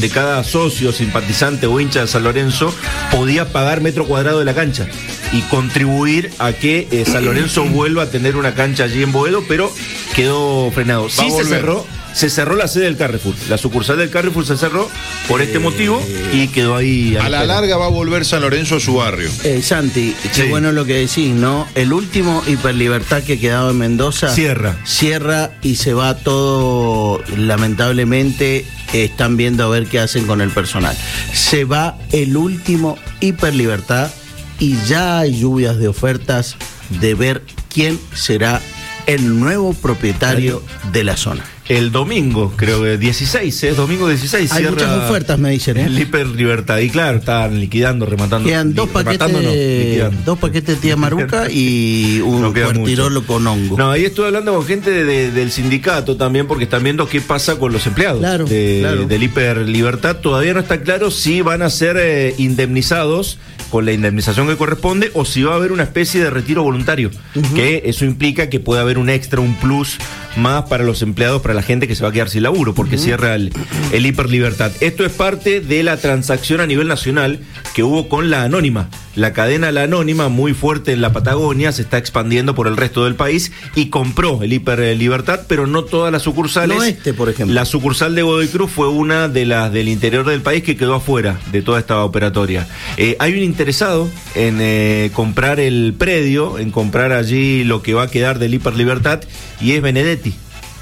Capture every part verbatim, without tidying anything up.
de cada socio, simpatizante o hincha de San Lorenzo podía pagar metro cuadrado de la cancha y contribuir a que eh, San Lorenzo vuelva a tener una cancha allí en Boedo, pero quedó frenado. Sí se cerró, se cerró la sede del Carrefour. La sucursal del Carrefour se cerró por este motivo y quedó ahí. A la larga va a volver San Lorenzo a su barrio. Eh, Santi, qué sí. bueno lo que decís, ¿no? El último Hiperlibertad que quedaba en Mendoza cierra. Cierra y se va todo, lamentablemente, están viendo a ver qué hacen con el personal. Se va el último Hiperlibertad y ya hay lluvias de ofertas de ver quién será el nuevo propietario de la zona. El domingo, creo que dieciséis, ¿eh? Domingo dieciséis. Hay muchas ofertas, me dicen, ¿eh? El Hiperlibertad. Y claro, están liquidando, rematando. Quedan dos paquetes, no, dos paquetes de tía Maruca y un no cuartirolo con hongo. No, ahí estuve hablando con gente de, de, del sindicato también, porque están viendo qué pasa con los empleados claro, de, claro. del Hiperlibertad. Todavía no está claro si van a ser eh, indemnizados con la indemnización que corresponde o si va a haber una especie de retiro voluntario, uh-huh. que eso implica que puede haber un extra, un plus más para los empleados, para la gente que se va a quedar sin laburo, porque uh-huh. cierra el, el Hiperlibertad. Esto es parte de la transacción a nivel nacional que hubo con La Anónima. La cadena La Anónima, muy fuerte en la Patagonia, se está expandiendo por el resto del país y compró el Hiperlibertad, pero no todas las sucursales. No este, por ejemplo. La sucursal de Godoy Cruz fue una de las del interior del país que quedó afuera de toda esta operatoria. Eh, hay un interesado en eh, comprar el predio, en comprar allí lo que va a quedar del Hiperlibertad, y es Benedetti.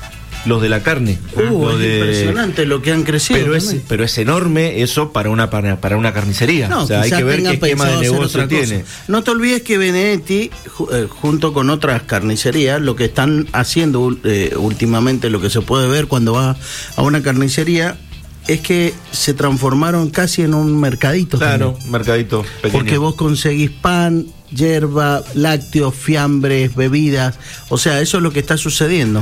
Los de la carne. Uh, lo es de... impresionante lo que han crecido. Pero es, pero es enorme eso para una para, para una carnicería. No, o sea, hay que ver qué esquema de negocio tiene. No te olvides que Benedetti, eh, junto con otras carnicerías, lo que están haciendo eh, últimamente, lo que se puede ver cuando vas a una carnicería, es que se transformaron casi en un mercadito. Claro, también. mercadito pequeño. Porque vos conseguís pan, hierba, lácteos, fiambres, bebidas. O sea, eso es lo que está sucediendo.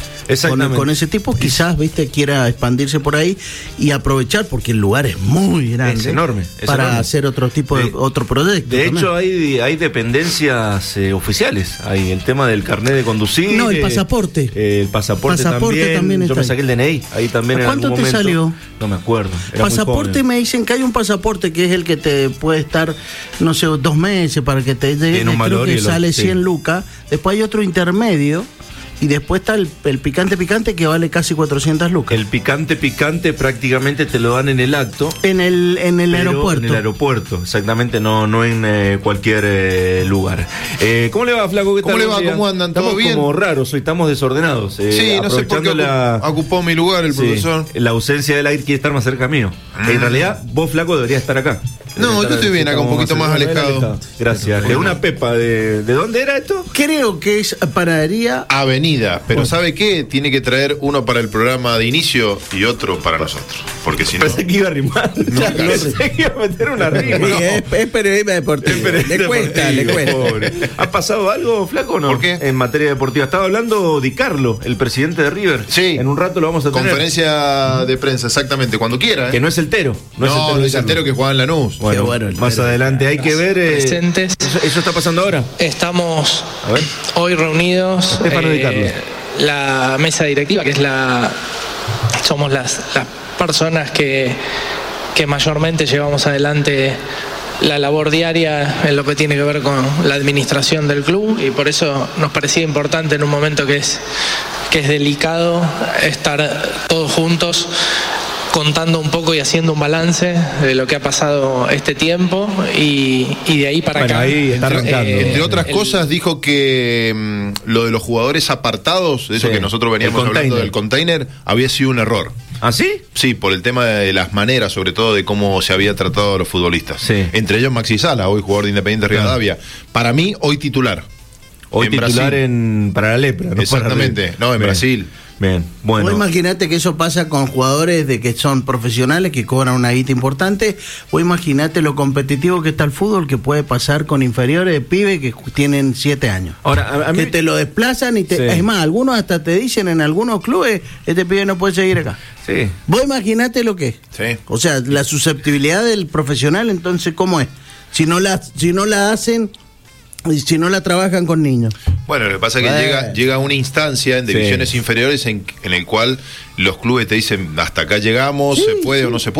Con, con ese tipo quizás, viste, quiera expandirse por ahí y aprovechar, porque el lugar es muy grande. Es enorme. Es para enorme. hacer otro tipo de, de otro proyecto. De también. hecho, hay, hay dependencias eh, oficiales. Hay el tema del carnet de conducir. No, el pasaporte. Eh, el pasaporte, pasaporte también. también Yo me saqué el D N I. Ahí también en ¿Cuánto algún te momento. salió? No me acuerdo. Era pasaporte, me dicen que hay un pasaporte que es el que te puede estar, no sé, dos meses para que te llegue. Creo valor que sale lo, cien sí. lucas. Después hay otro intermedio. Y después está el, el picante picante que vale casi cuatrocientas lucas. El picante picante prácticamente te lo dan en el acto. En el en el aeropuerto. En el aeropuerto, exactamente, no no en eh, cualquier eh, lugar. Eh, ¿Cómo le va, Flaco? ¿Qué ¿Cómo tal? le va? ¿Cómo andan? ¿Todo estamos bien? Estamos como raros, hoy estamos desordenados. Eh, sí, no sé por qué la... ocupó mi lugar el sí, profesor. La ausencia del aire quiere estar más cerca mío. Mm. En realidad, vos, Flaco, deberías estar acá. No, yo estoy bien acá, un poquito más alejado. alejado. Gracias. Es una pepa de... ¿De dónde era esto? Creo que es panadería Avenida, pero bueno. ¿Sabe qué? Tiene que traer uno para el programa de inicio y otro para nosotros. Porque si no... Pensé que iba a rimar. Nunca Pensé que iba a meter una rima. Sí, no. es, es periodismo deportivo. Es periodismo le cuesta, le cuesta. Pobre. ¿Ha pasado algo, Flaco, o no? ¿Por qué? En materia deportiva. Estaba hablando Di Carlo, el presidente de River. Sí. En un rato lo vamos a tener. Conferencia de prensa, exactamente. Cuando quiera, ¿eh? Que no es el Tero. No, no, no es el Tero que juega en Lanús. Bueno, bueno más Tero. Adelante hay que ver. Eh, presentes. Eso, ¿Eso está pasando ahora? Estamos hoy reunidos. Estefano eh, Di Carlo. La mesa directiva, que es la. Somos las, las personas que, que mayormente llevamos adelante la labor diaria en lo que tiene que ver con la administración del club, y por eso nos parecía importante en un momento que es, que es delicado estar todos juntos contando un poco y haciendo un balance de lo que ha pasado este tiempo y, y de ahí para bueno, acá. Ahí está arrancando. Eh, entre otras el, cosas dijo que mmm, lo de los jugadores apartados, de eso sí, que nosotros veníamos hablando del container, había sido un error. ¿Ah, sí? Sí, por el tema de las maneras, sobre todo de cómo se había tratado a los futbolistas. Sí. Entre ellos Maxi Sala, hoy jugador de Independiente Rivadavia. Para mí, hoy titular. Hoy en titular Brasil. En, para la lepra. No exactamente, para no, en Bien. Brasil. Bien, bueno. Vos imaginate que eso pasa con jugadores de que son profesionales, que cobran una guita importante. Vos imaginate lo competitivo que está el fútbol, que puede pasar con inferiores de pibes que tienen siete años. Ahora, a, a mí... Que te lo desplazan y te... Sí. Es más, algunos hasta te dicen en algunos clubes, este pibe no puede seguir acá. Sí. Vos imaginate lo que es. Sí. O sea, la susceptibilidad del profesional, entonces, ¿cómo es? Si no la, si no la hacen... Si no la trabajan con niños. Bueno, lo que pasa es que bueno. llega, llega una instancia en divisiones sí. inferiores en, en el cual los clubes te dicen hasta acá llegamos, sí, se puede sí. o no se puede.